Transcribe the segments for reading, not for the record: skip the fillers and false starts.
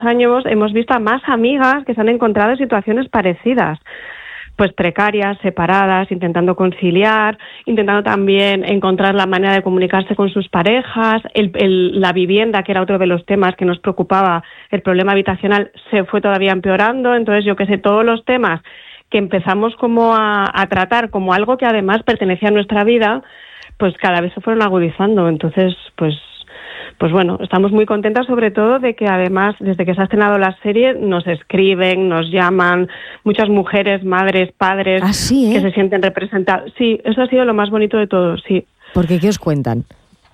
años hemos visto a más amigas que se han encontrado en situaciones parecidas, pues precarias, separadas, intentando conciliar, intentando también encontrar la manera de comunicarse con sus parejas, la vivienda, que era otro de los temas que nos preocupaba, el problema habitacional se fue todavía empeorando. Entonces, yo qué sé, todos los temas que empezamos como a tratar como algo que además pertenecía a nuestra vida, pues cada vez se fueron agudizando. Entonces, pues bueno, estamos muy contentas sobre todo de que además, desde que se ha estrenado la serie, nos escriben, nos llaman, muchas mujeres, madres, padres, que se sienten representadas. Sí, eso ha sido lo más bonito de todo, sí. ¿Por qué? ¿Qué os cuentan?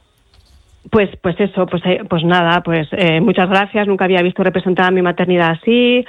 Pues eso, pues nada, muchas gracias, nunca había visto representada mi maternidad así.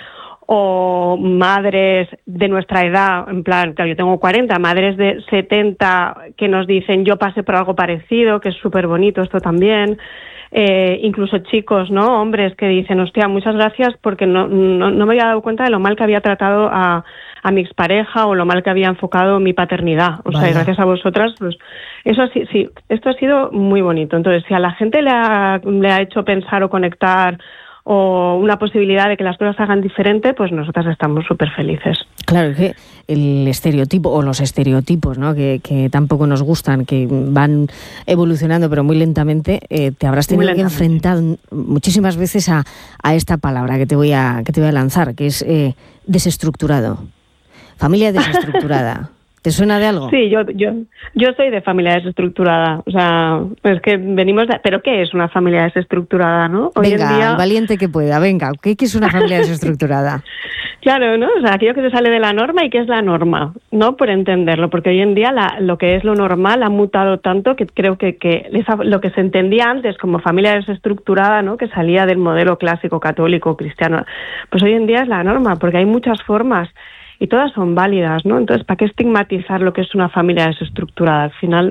O madres de nuestra edad, en plan, claro, yo tengo 40, madres de 70 que nos dicen yo pasé por algo parecido, que es súper bonito esto también. Incluso chicos, ¿no? Hombres que dicen, hostia, muchas gracias porque no me había dado cuenta de lo mal que había tratado a mi expareja o lo mal que había enfocado mi paternidad. O sea, gracias a vosotras, pues eso sí, esto ha sido muy bonito. Entonces, si a la gente le ha hecho pensar o conectar o una posibilidad de que las cosas se hagan diferente, pues nosotras estamos súper felices. Claro, que el estereotipo o los estereotipos, ¿no? que tampoco nos gustan, que van evolucionando pero muy lentamente, te habrás tenido que enfrentar muchísimas veces a esta palabra que te voy a lanzar, que es desestructurado. Familia desestructurada. ¿Te suena de algo? Sí, yo soy de familia desestructurada. O sea, es que venimos de... ¿Pero qué es una familia desestructurada, no? Hoy en día... el valiente que pueda, venga, ¿qué es una familia desestructurada? Claro, ¿no? O sea, aquello que se sale de la norma y qué es la norma, ¿no? Por entenderlo, porque hoy en día lo que es lo normal ha mutado tanto que creo que lo que se entendía antes como familia desestructurada, ¿no? Que salía del modelo clásico católico cristiano, pues hoy en día es la norma, porque hay muchas formas y todas son válidas, ¿no? Entonces, ¿para qué estigmatizar lo que es una familia desestructurada? Al final,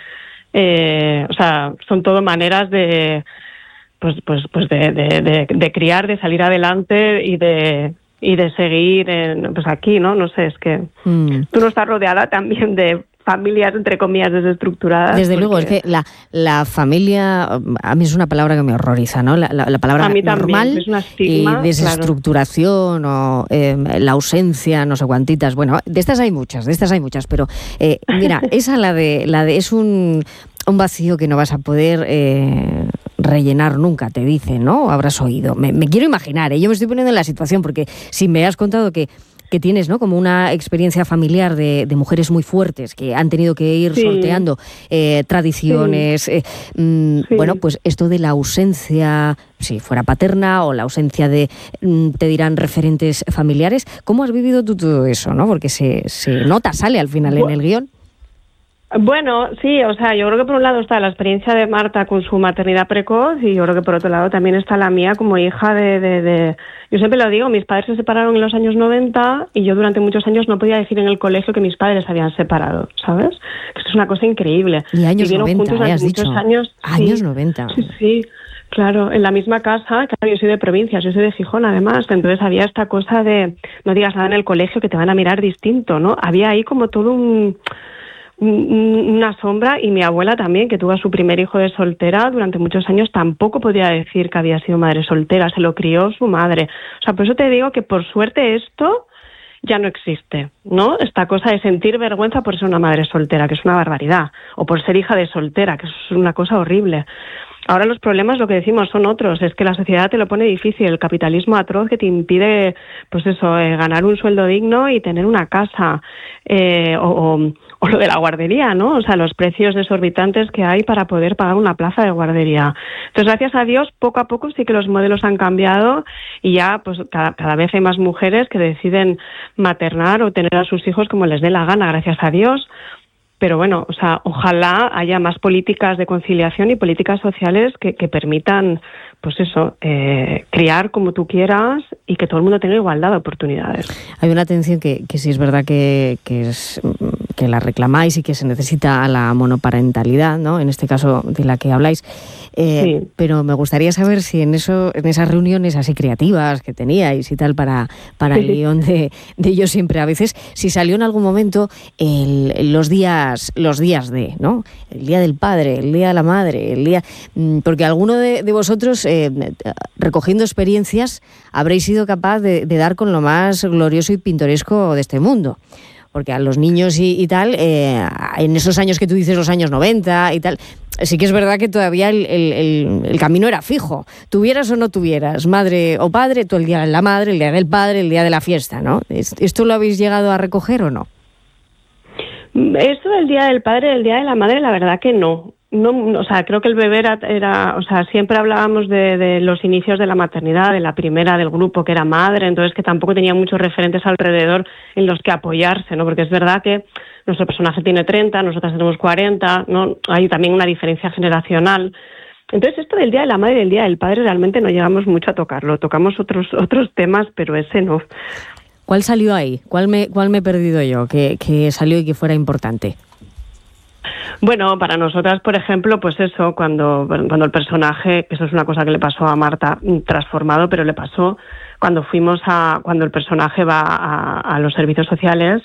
o sea, son todo maneras de criar, de salir adelante y de seguir pues aquí, ¿no? No sé, es que tú no estás rodeada también de familias, entre comillas, desestructuradas. Desde luego, es que la familia, a mí es una palabra que me horroriza, ¿no? La palabra a mí normal también, es una estigma, y desestructuración, claro. O la ausencia, no sé cuantitas. Bueno, de estas hay muchas, pero mira, esa la de es un vacío que no vas a poder rellenar nunca, te dicen, ¿no? Habrás oído. Me quiero imaginar, yo me estoy poniendo en la situación, porque si me has contado que tienes, ¿no? Como una experiencia familiar de mujeres muy fuertes que han tenido que ir sorteando tradiciones. Bueno, pues esto de la ausencia, si fuera paterna, o la ausencia de, te dirán, referentes familiares. ¿Cómo has vivido tú todo eso, no? Porque se nota, sale al final en el guión. Bueno, sí, o sea, yo creo que por un lado está la experiencia de Marta con su maternidad precoz y yo creo que por otro lado también está la mía como hija de... Yo siempre lo digo, mis padres se separaron en los años 90 y yo durante muchos años no podía decir en el colegio que mis padres se habían separado, ¿sabes? Esto es una cosa increíble. Y años Vivieron 90, juntos durante muchos años. Años 90. Sí. Claro, en la misma casa, claro, yo soy de provincia, yo soy de Gijón además, entonces había esta cosa de no digas nada en el colegio que te van a mirar distinto, ¿no? Había ahí como todo una sombra, y mi abuela también, que tuvo a su primer hijo de soltera durante muchos años, tampoco podía decir que había sido madre soltera, se lo crió su madre. O sea, por eso te digo que por suerte esto ya no existe, ¿no? Esta cosa de sentir vergüenza por ser una madre soltera, que es una barbaridad, o por ser hija de soltera, que es una cosa horrible. Ahora los problemas, lo que decimos, son otros. Es que la sociedad te lo pone difícil. El capitalismo atroz que te impide, pues eso, ganar un sueldo digno y tener una casa. O lo de la guardería, ¿no? O sea, los precios desorbitantes que hay para poder pagar una plaza de guardería. Entonces, gracias a Dios, poco a poco sí que los modelos han cambiado y ya, pues cada vez hay más mujeres que deciden maternar o tener a sus hijos como les dé la gana, gracias a Dios. Pero bueno, o sea, ojalá haya más políticas de conciliación y políticas sociales que permitan, pues eso, criar como tú quieras y que todo el mundo tenga igualdad de oportunidades. Hay una atención que sí es verdad que es que la reclamáis y que se necesita la monoparentalidad, ¿no? En este caso de la que habláis. Sí. Pero me gustaría saber si en esas reuniones así creativas que teníais y tal para el guión de Yo Siempre a Veces, si salió en algún momento los días de, ¿no? El día del padre, el día de la madre, el día... Porque alguno de vosotros, recogiendo experiencias, habréis sido capaz de dar con lo más glorioso y pintoresco de este mundo. Porque a los niños y tal, en esos años que tú dices, los años 90 y tal, sí que es verdad que todavía el camino era fijo. Tuvieras o no tuvieras madre o padre, tú el día de la madre, el día del padre, el día de la fiesta, ¿no? ¿Esto lo habéis llegado a recoger o no? Esto del día del padre, el día de la madre, la verdad que no. No, o sea, creo que el bebé era, o sea, siempre hablábamos de los inicios de la maternidad, de la primera del grupo que era madre, entonces que tampoco tenía muchos referentes alrededor en los que apoyarse, ¿no? Porque es verdad que nuestro personaje tiene 30, nosotras tenemos 40, ¿no? Hay también una diferencia generacional. Entonces esto del día de la madre y del día del padre realmente no llegamos mucho a tocarlo, tocamos otros temas, pero ese no. ¿Cuál salió ahí? ¿Cuál me he perdido yo que salió y que fuera importante? Bueno, para nosotras, por ejemplo, pues eso, cuando el personaje, eso es una cosa que le pasó a Marta transformado, pero le pasó cuando el personaje va a los servicios sociales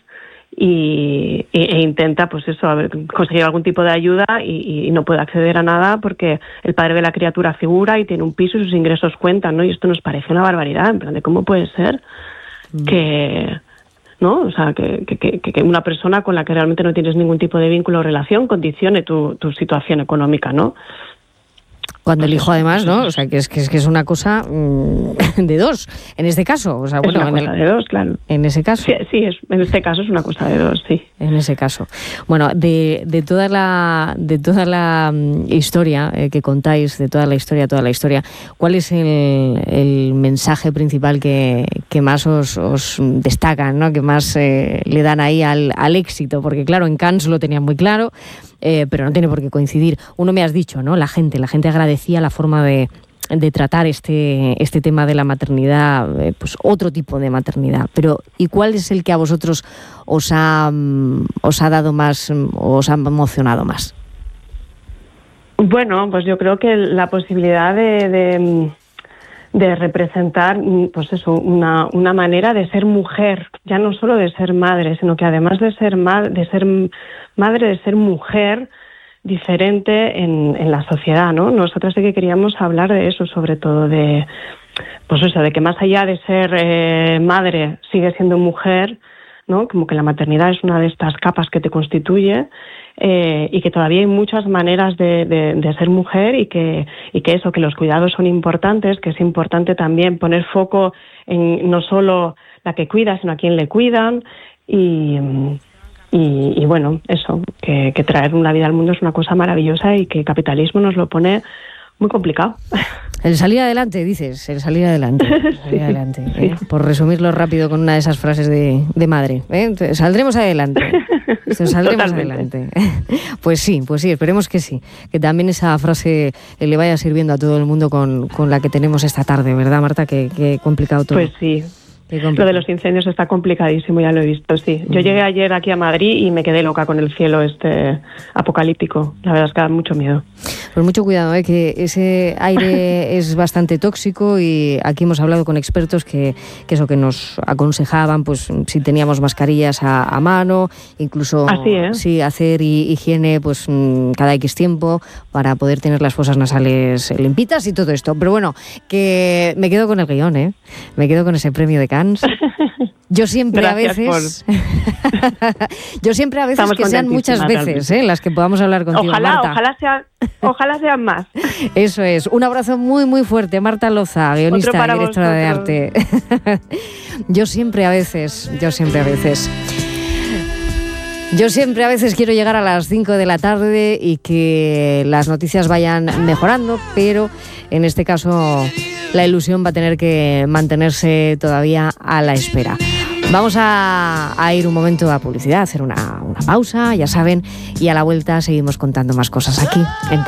e intenta, pues eso, conseguir algún tipo de ayuda y no puede acceder a nada porque el padre de la criatura figura y tiene un piso y sus ingresos cuentan, ¿no? Y esto nos parece una barbaridad, en plan de cómo puede ser que... ¿no? O sea, que una persona con la que realmente no tienes ningún tipo de vínculo o relación condicione tu situación económica, ¿no? Cuando el hijo además, ¿no? O sea, que es una cosa de dos, en este caso. O sea, bueno, es una cosa de dos, claro. En ese caso. Sí, en este caso es una cosa de dos, sí. En ese caso. Bueno, de toda la historia que contáis, de toda la historia, ¿cuál es el mensaje principal que más os destacan, ¿no? Que más le dan ahí al éxito? Porque claro, en Cannes lo tenían muy claro, pero no tiene por qué coincidir. Uno me has dicho, ¿no? La gente agradecía la forma de tratar este tema de la maternidad, pues otro tipo de maternidad. Pero ¿y cuál es el que a vosotros os ha dado más, os ha emocionado más? Bueno, pues yo creo que la posibilidad de representar, pues eso, una manera de ser mujer, ya no solo de ser madre, sino que además de ser madre, de ser mujer diferente en la sociedad, ¿no? Nosotras sí que queríamos hablar de eso, sobre todo de, pues eso, de que más allá de ser madre sigue siendo mujer, ¿no? Como que la maternidad es una de estas capas que te constituye. Y que todavía hay muchas maneras de ser mujer y que eso, que los cuidados son importantes, que es importante también poner foco en no solo la que cuida, sino a quien le cuidan y bueno, eso, que traer una vida al mundo es una cosa maravillosa y que el capitalismo nos lo pone muy complicado. El salir adelante, dices, el salir adelante. Sí. Por resumirlo rápido con una de esas frases de madre. Saldremos adelante. Saldremos adelante. Pues sí, esperemos que sí. Que también esa frase le vaya sirviendo a todo el mundo con la que tenemos esta tarde, ¿verdad, Marta? Que complicado todo. Pues sí. Lo de los incendios está complicadísimo, ya lo he visto, sí. Yo llegué ayer aquí a Madrid y me quedé loca con el cielo apocalíptico. La verdad es que da mucho miedo. Pues mucho cuidado, que ese aire es bastante tóxico y aquí hemos hablado con expertos que eso, que nos aconsejaban, pues si teníamos mascarillas a mano, incluso sí, hacer higiene pues cada X tiempo para poder tener las fosas nasales limpitas y todo esto. Pero bueno, que me quedo con el guión, me quedo con ese premio de Cannes. Yo siempre a veces que sean muchas veces las que podamos hablar contigo, Marta. Ojalá sean más. Eso es. Un abrazo muy muy fuerte, Marta Loza, guionista y directora de arte. Yo siempre a veces quiero llegar a las 5 de la tarde y que las noticias vayan mejorando, pero en este caso la ilusión va a tener que mantenerse todavía a la espera. Vamos a ir un momento a publicidad, hacer una pausa, ya saben, y a la vuelta seguimos contando más cosas aquí en